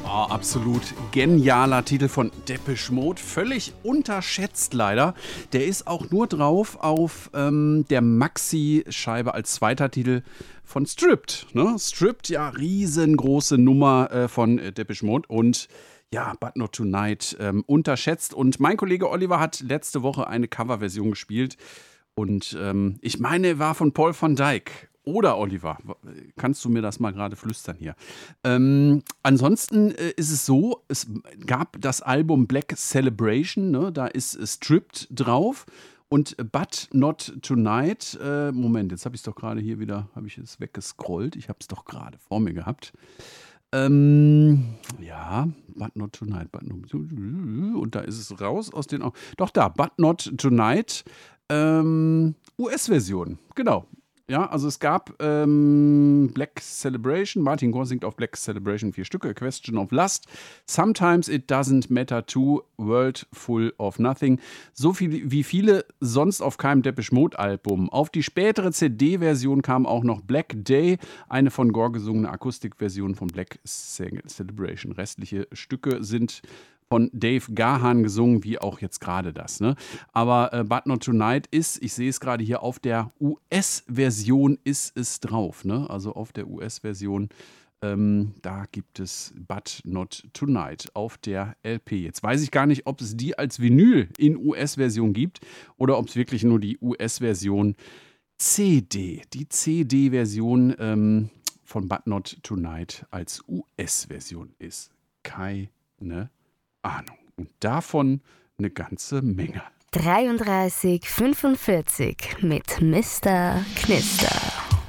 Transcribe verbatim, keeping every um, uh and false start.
Oh, absolut genialer Titel von Depeche Mode, völlig unterschätzt leider. Der ist auch nur drauf auf ähm, der Maxi-Scheibe als zweiter Titel von Stripped. Ne? Stripped, ja, riesengroße Nummer äh, von äh, Depeche Mode und ja, But Not Tonight ähm, unterschätzt. Und mein Kollege Oliver hat letzte Woche eine Coverversion gespielt und ähm, ich meine, er war von Paul van Dyk. Oder Oliver, kannst du mir das mal gerade flüstern hier? Ähm, ansonsten äh, ist es so, es gab das Album Black Celebration, ne? Da ist äh, Stripped drauf und But Not Tonight. Äh, Moment, jetzt habe ich es doch gerade hier wieder, habe ich es weggescrollt. Ich habe es doch gerade vor mir gehabt. Ähm, ja, But Not Tonight, But Not, und da ist es raus aus den Augen. Doch da, But Not Tonight, ähm, U S-Version, genau. Ja, also es gab ähm, Black Celebration, Martin Gore singt auf Black Celebration vier Stücke, A Question of Lust, Sometimes It Doesn't Matter Too, World Full of Nothing, so viel wie viele sonst auf keinem Depeche Mode Album. Auf die spätere C D-Version kam auch noch Black Day, eine von Gore gesungene Akustikversion von Black Celebration. Restliche Stücke sind von Dave Gahan gesungen, wie auch jetzt gerade das. Ne? Aber äh, But Not Tonight ist, ich sehe es gerade hier, auf der U S-Version ist es drauf. Ne? Also auf der U S-Version, ähm, da gibt es But Not Tonight auf der L P. Jetzt weiß ich gar nicht, ob es die als Vinyl in U S-Version gibt oder ob es wirklich nur die U S-Version C D, die C D-Version ähm, von But Not Tonight als U S-Version ist. Keine Ahnung. Und davon eine ganze Menge. dreiunddreißig fünfundvierzig mit Mister Knister.